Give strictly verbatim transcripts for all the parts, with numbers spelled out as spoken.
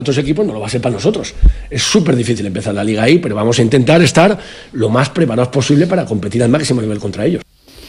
otros equipos no lo va a ser para nosotros. Es súper difícil empezar la liga ahí, pero vamos a intentar estar lo más preparados posible para competir al máximo nivel contra ellos.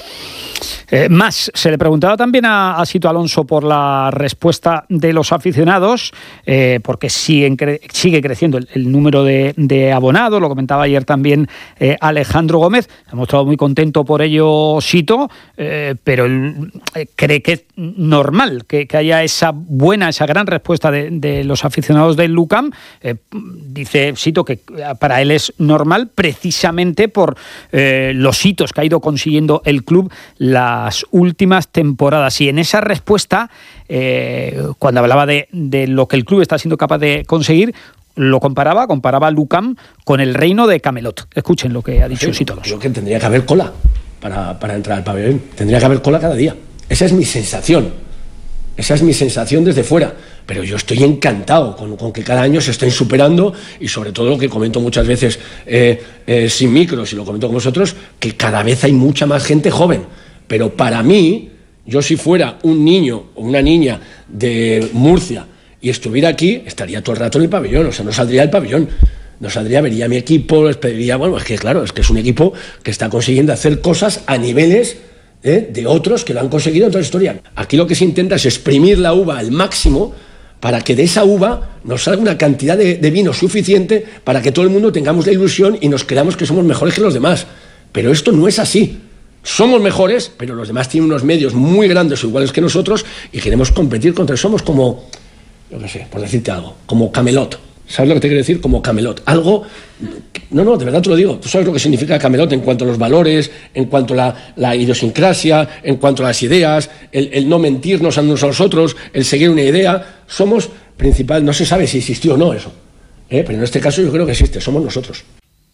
Eh, más, se le preguntaba también a, a Sito Alonso por la respuesta de los aficionados, eh, porque siguen cre- sigue creciendo el, el número de, de abonados, lo comentaba ayer también eh, Alejandro Gómez, hemos estado muy contento por ello Sito, eh, pero él eh, cree que es normal que, que haya esa buena, esa gran respuesta de, de los aficionados del Lucan. Eh, dice Sito que para él es normal precisamente por eh, los hitos que ha ido consiguiendo el club la las últimas temporadas. Y en esa respuesta, eh, cuando hablaba de, de lo que el club está siendo capaz de conseguir, lo comparaba, comparaba a Lucan con el reino de Camelot. Escuchen lo que ha dicho Sito Alonso. Creo que tendría que haber cola para, para entrar al pabellón. Tendría que haber cola cada día. Esa es mi sensación. Esa es mi sensación desde fuera. Pero yo estoy encantado con, con que cada año se estén superando y sobre todo lo que comento muchas veces eh, eh, sin micros y lo comento con vosotros, que cada vez hay mucha más gente joven. Pero para mí, yo si fuera un niño o una niña de Murcia y estuviera aquí, estaría todo el rato en el pabellón, o sea, no saldría del pabellón, no saldría, vería a mi equipo, les pediría, bueno, es que claro, es que es un equipo que está consiguiendo hacer cosas a niveles ¿eh? de otros que lo han conseguido en toda la historia. Aquí lo que se intenta es exprimir la uva al máximo para que de esa uva nos salga una cantidad de, de vino suficiente para que todo el mundo tengamos la ilusión y nos creamos que somos mejores que los demás. Pero esto no es así. Somos mejores, pero los demás tienen unos medios muy grandes o iguales que nosotros y queremos competir contra ellos. Somos como, yo qué sé, por decirte algo, como Camelot. ¿Sabes lo que te quiero decir? Como Camelot. Algo... No, no, de verdad te lo digo. Tú sabes lo que significa Camelot en cuanto a los valores, en cuanto a la, la idiosincrasia, en cuanto a las ideas, el, el no mentirnos a unos a los otros, el seguir una idea. Somos principal... No se sabe si existió o no eso, ¿eh? Pero en este caso yo creo que existe. Somos nosotros.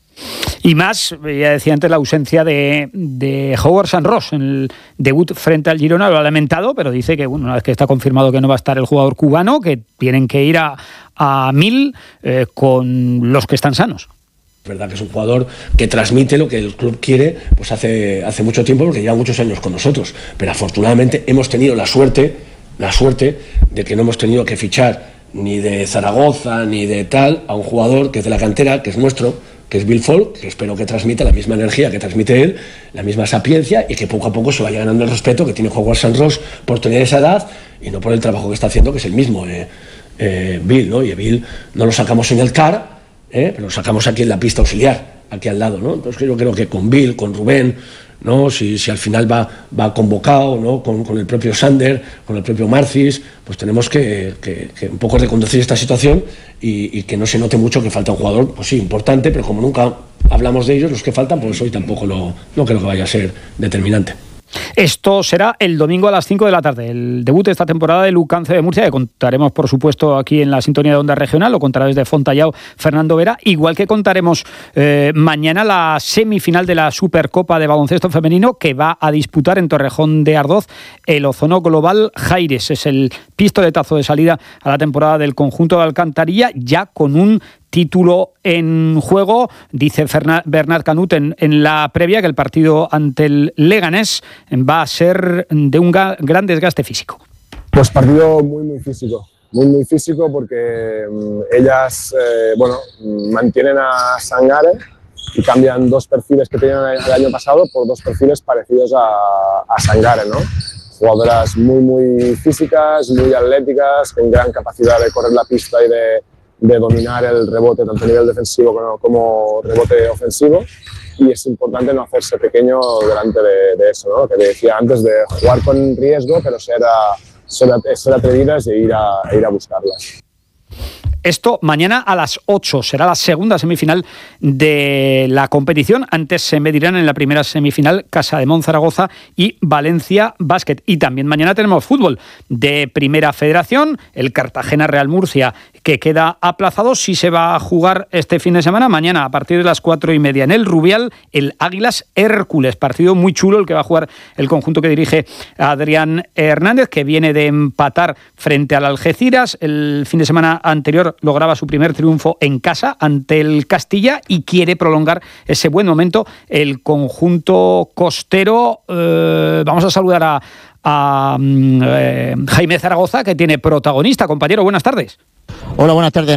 Y más, ya decía antes, la ausencia de, de Howard Sanros en el debut frente al Girona. Lo ha lamentado, pero dice que bueno, una vez que está confirmado que no va a estar el jugador cubano, que tienen que ir a, a mil eh, con los que están sanos. Es verdad que es un jugador que transmite lo que el club quiere pues hace, hace mucho tiempo, porque lleva muchos años con nosotros. Pero afortunadamente hemos tenido la suerte, la suerte de que no hemos tenido que fichar ni de Zaragoza ni de tal a un jugador que es de la cantera, que es nuestro, que es Bill Folk, que espero que transmita la misma energía que transmite él, la misma sapiencia y que poco a poco se vaya ganando el respeto que tiene Howard Sanros por tener esa edad y no por el trabajo que está haciendo, que es el mismo eh, eh, Bill, ¿no? Y Bill no lo sacamos en el C A R, eh, pero lo sacamos aquí en la pista auxiliar, aquí al lado, ¿no? Entonces yo creo que con Bill, con Rubén, ¿no? Si, si al final va, va convocado, ¿no? Con, con el propio Sander, con el propio Marcis, pues tenemos que, que, que un poco reconducir esta situación y, y que no se note mucho que falta un jugador, pues sí, importante, pero como nunca hablamos de ellos, los que faltan, pues hoy tampoco lo, no creo que vaya a ser determinante. Esto será el domingo a las cinco de la tarde, el debut de esta temporada del Lucan C de Murcia, que contaremos por supuesto aquí en la sintonía de Onda Regional, lo contará desde Fontallao Fernando Vera, igual que contaremos eh, mañana la semifinal de la Supercopa de Baloncesto Femenino que va a disputar en Torrejón de Ardoz el Ozono Global Jaires. Es el pistoletazo de salida a la temporada del conjunto de Alcantarilla, ya con un título en juego. Dice Bernat Canut en, en la previa que el partido ante el Leganés va a ser de un ga, gran desgaste físico. Pues partido muy muy físico, muy muy físico porque um, ellas eh, bueno, mantienen a Sangare y cambian dos perfiles que tenían el año pasado por dos perfiles parecidos a, a Sangare, ¿no? Jugadoras muy muy físicas, muy atléticas, con gran capacidad de correr la pista y de de dominar el rebote tanto a nivel defensivo como, como rebote ofensivo, y es importante no hacerse pequeño delante de, de eso, ¿no? Que te decía antes, de jugar con riesgo pero ser, a, ser, a, ser atrevidas e ir a, e ir a buscarlas. Esto mañana a las ocho será la segunda semifinal de la competición. Antes se medirán en la primera semifinal Casademont Zaragoza y Valencia Basket. Y también mañana tenemos fútbol de Primera Federación, el Cartagena Real Murcia, que queda aplazado. Sí se va a jugar este fin de semana, mañana a partir de las cuatro y media en el Rubial, el Águilas Hércules. Partido muy chulo el que va a jugar el conjunto que dirige Adrián Hernández, que viene de empatar frente al Algeciras. El fin de semana anterior lograba su primer triunfo en casa ante el Castilla y quiere prolongar ese buen momento el conjunto costero. Eh, vamos a saludar a, a eh, Jaime Zaragoza, que tiene protagonista. Compañero, buenas tardes. Hola, buenas tardes.